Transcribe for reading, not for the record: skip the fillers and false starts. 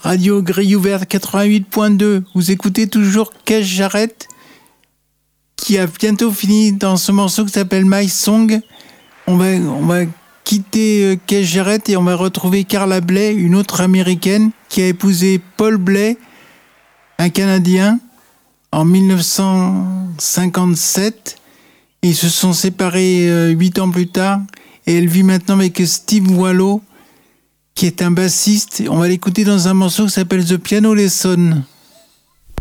Radio Grille Ouverte 88.2. Vous écoutez toujours Keith Jarrett, qui a bientôt fini dans ce morceau qui s'appelle My Song. On va quitter Keith Jarrett et on va retrouver Carla Bley, une autre américaine qui a épousé Paul Bley, un Canadien, en 1957. Ils se sont séparés 8 ans plus tard et elle vit maintenant avec Steve Wallow, qui est un bassiste. On va l'écouter dans un morceau qui s'appelle The Piano Lesson.